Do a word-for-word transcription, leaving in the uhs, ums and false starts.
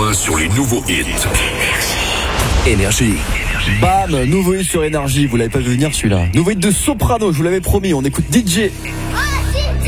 main sur les nouveaux hits. Énergie. Bam, nouveau hit sur Énergie, vous l'avez pas vu venir celui-là. Nouveau hit de Soprano, je vous l'avais promis, on écoute D J.